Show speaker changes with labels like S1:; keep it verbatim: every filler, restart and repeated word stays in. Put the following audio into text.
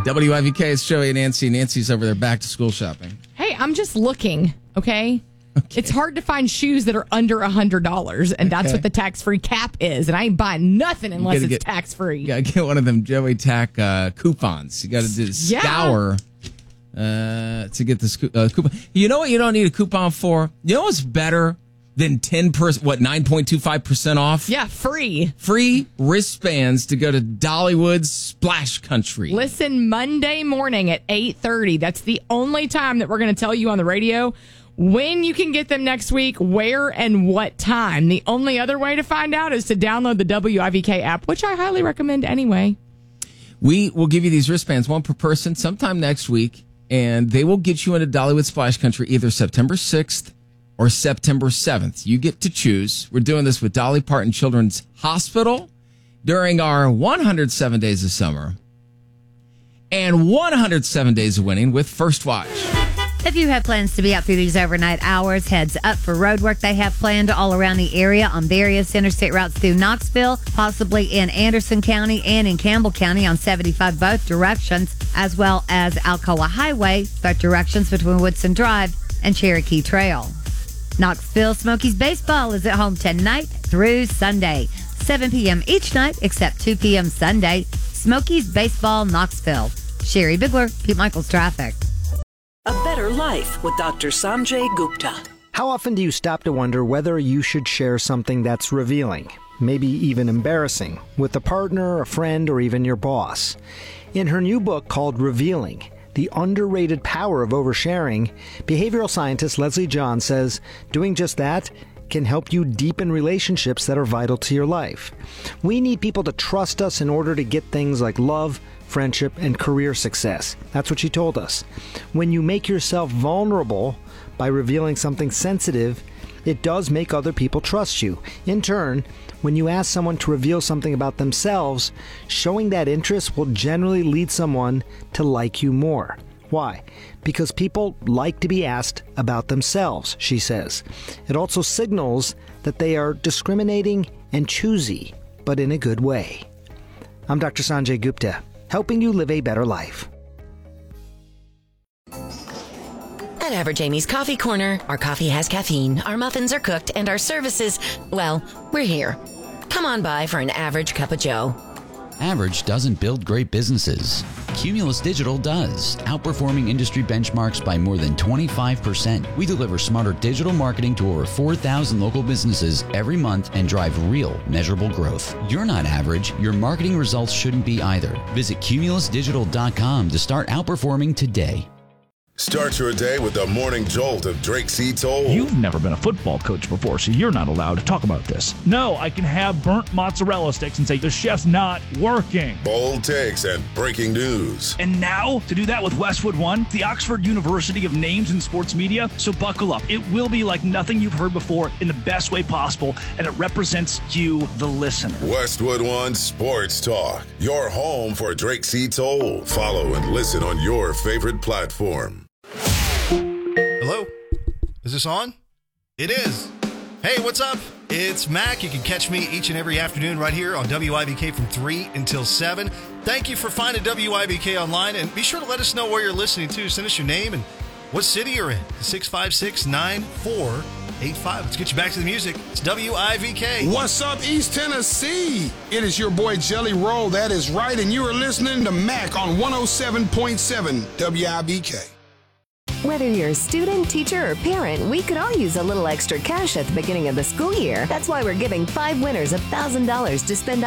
S1: W I V K, it's Joey and Nancy. Nancy's over there back to school shopping.
S2: Hey, I'm just looking, okay? okay? It's hard to find shoes that are under one hundred dollars, and okay. that's what the tax-free cap is. And I ain't buying nothing unless it's get, tax-free.
S1: You got to get one of them Joey Tack uh, coupons. You got to do scour yeah. uh, to get this uh, coupon. You know what you don't need a coupon for? You know what's better than ten percent, what, nine point two five percent off?
S2: Yeah, free.
S1: Free wristbands to go to Dollywood's Splash Country.
S2: Listen, Monday morning at eight thirty. That's the only time that we're going to tell you on the radio when you can get them next week, where and what time. The only other way to find out is to download the W I V K app, which I highly recommend anyway.
S1: We will give you these wristbands, one per person, sometime next week, and they will get you into Dollywood Splash Country either September sixth or September seventh. You get to choose. We're doing this with Dolly Parton Children's Hospital during our one hundred seven Days of Summer and one hundred seven Days of Winning with First Watch.
S3: If you have plans to be out through these overnight hours, heads up for road work they have planned all around the area on various interstate routes through Knoxville, possibly in Anderson County and in Campbell County on seventy-five both directions, as well as Alcoa Highway, both directions between Woodson Drive and Cherokee Trail. Knoxville Smokies baseball is at home tonight through Sunday, seven p.m. each night except two p.m. Sunday. Smokies baseball Knoxville. Sherry Bigler, Pete Michaels Traffic.
S4: A better life with Doctor Sanjay Gupta.
S5: How often do you stop to wonder whether you should share something that's revealing, maybe even embarrassing, with a partner, a friend, or even your boss? In her new book called Revealing, The Underrated Power of Oversharing, behavioral scientist Leslie John says doing just that can help you deepen relationships that are vital to your life. We need people to trust us in order to get things like love, friendship, and career success. That's what she told us. When you make yourself vulnerable by revealing something sensitive, it does make other people trust you. In turn, when you ask someone to reveal something about themselves, showing that interest will generally lead someone to like you more. Why? Because people like to be asked about themselves, she says. It also signals that they are discriminating and choosy, but in a good way. I'm Doctor Sanjay Gupta, helping you live a better life.
S6: At Average Amy's Coffee Corner, our coffee has caffeine, our muffins are cooked, and our services, well, we're here. Come on by for an average cup of joe.
S7: Average doesn't build great businesses. Cumulus Digital does, outperforming industry benchmarks by more than twenty-five percent. We deliver smarter digital marketing to over four thousand local businesses every month and drive real, measurable growth. You're not average. Your marketing results shouldn't be either. Visit cumulus digital dot com to start outperforming today.
S8: Start your day with the morning jolt of Drake C. Toll.
S9: You've never been a football coach before, so you're not allowed to talk about this. No, I can have burnt mozzarella sticks and say, the chef's not working.
S8: Bold takes and breaking news.
S9: And now, to do that with Westwood One, the Oxford University of Names in Sports Media. So buckle up. It will be like nothing you've heard before in the best way possible, and it represents you, the listener.
S8: Westwood One Sports Talk, your home for Drake C. Toll. Follow and listen on your favorite platform.
S10: Hello? Is this on? It is. Hey, what's up? It's Mac. You can catch me each and every afternoon right here on W I B K from three until seven. Thank you for finding W I B K online, and be sure to let us know where you're listening to. Send us your name and what city you're in. six five six, nine four eight five. Let's get you back to the music. It's W I V K.
S11: What's up, East Tennessee? It is your boy Jelly Roll. That is right, and you are listening to Mac on one oh seven point seven W I B K.
S12: Whether you're a student, teacher, or parent, we could all use a little extra cash at the beginning of the school year. That's why we're giving five winners one thousand dollars to spend